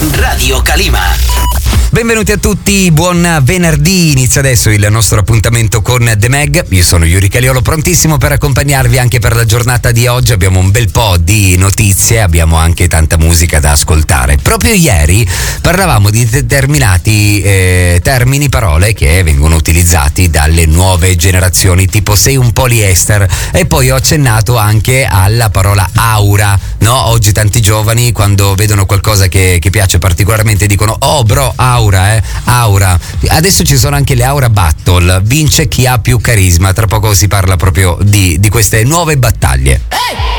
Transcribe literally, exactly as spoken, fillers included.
Radio Calima. Benvenuti a tutti, buon venerdì, inizia adesso il nostro appuntamento con The Mag. Io sono Yuri Caliolo, prontissimo per accompagnarvi anche per la giornata di oggi. Abbiamo un bel po' di notizie, abbiamo anche tanta musica da ascoltare. Proprio ieri parlavamo di determinati eh, termini, parole che vengono utilizzati dalle nuove generazioni, tipo sei un poliester, e poi ho accennato anche alla parola aura, no? Oggi tanti giovani quando vedono qualcosa che, che piace particolarmente dicono oh bro, aura. Aura, eh? Aura. Adesso ci sono anche le Aura Battle. Vince chi ha più carisma. Tra poco si parla proprio di, di queste nuove battaglie. Hey!